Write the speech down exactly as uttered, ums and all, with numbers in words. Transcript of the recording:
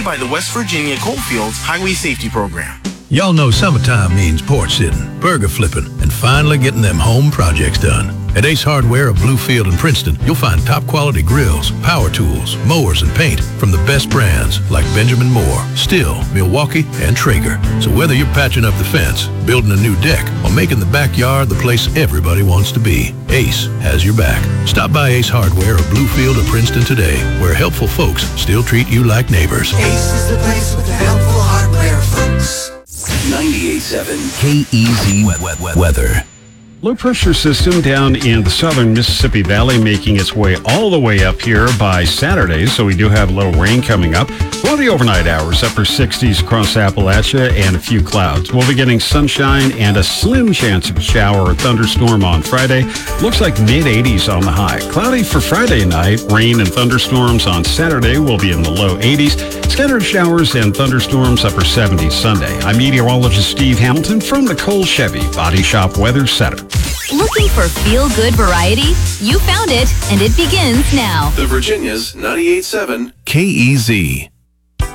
you by the West Virginia Coalfields Highway Safety Program. Y'all know summertime means porch sitting, burger flipping, and finally getting them home projects done. At Ace Hardware of Bluefield and Princeton, you'll find top quality grills, power tools, mowers, and paint from the best brands like Benjamin Moore, Stihl, Milwaukee, and Traeger. So whether you're patching up the fence, building a new deck, or making the backyard the place everybody wants to be, Ace has your back. Stop by Ace Hardware of Bluefield or Princeton today, where helpful folks still treat you like neighbors. Ace is the place with the helpful hardware, folks. ninety-eight point seven K E Z Weather. Low pressure system down in the southern Mississippi Valley making its way all the way up here by Saturday, so we do have a little rain coming up. For the overnight hours, upper sixties across Appalachia and a few clouds. We'll be getting sunshine and a slim chance of a shower or thunderstorm on Friday. Looks like mid eighties on the high. Cloudy for Friday night. Rain and thunderstorms on Saturday will be in the low eighties. Scattered showers and thunderstorms upper seventies Sunday. I'm meteorologist Steve Hamilton from the Cole Chevy Body Shop Weather Center. Looking for feel-good variety? You found it, and it begins now. The Virginia's ninety-eight point seven K E Z.